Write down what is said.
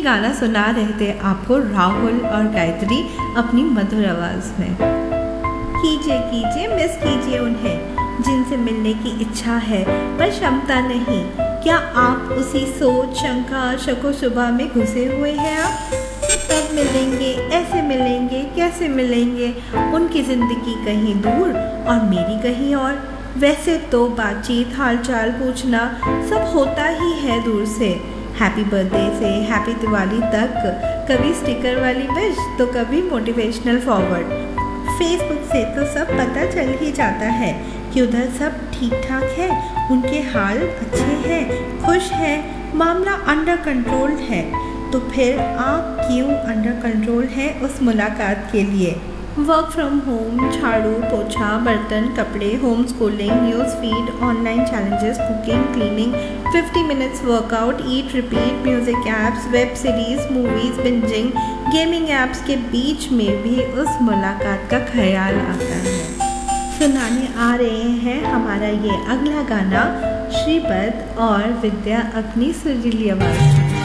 गाना सुना रहे थे आपको राहुल और गायत्री अपनी मधुर आवाज़ में। कीजिए कीजिए मिस कीजिए उन्हें जिनसे मिलने की इच्छा है पर क्षमता नहीं। क्या आप उसी सोच शंका शको शुबा में घुसे हुए हैं? आप तब मिलेंगे, ऐसे मिलेंगे, कैसे मिलेंगे? उनकी ज़िंदगी कहीं दूर और मेरी कहीं और। वैसे तो बातचीत हालचाल पूछना सब होता ही है दूर से। हैप्पी बर्थडे से हैप्पी दिवाली तक, कभी स्टिकर वाली विश तो कभी मोटिवेशनल फॉरवर्ड। फेसबुक से तो सब पता चल ही जाता है कि उधर सब ठीक ठाक है, उनके हाल अच्छे हैं, खुश हैं, मामला अंडर कंट्रोल है। तो फिर आप क्यों अंडर कंट्रोल हैं उस मुलाकात के लिए? वर्क फ्रॉम होम, झाड़ू पोछा, बर्तन, कपड़े, home schooling, news feed, online challenges, cooking, cleaning, 50 minutes workout, ईट repeat, music apps, web series, movies, bingeing, gaming apps के बीच में भी उस मुलाकात का ख्याल आता है। सुनाने आ रहे हैं हमारा ये अगला गाना श्रीपद और विद्या अपनी सुरीली आवाज़ में।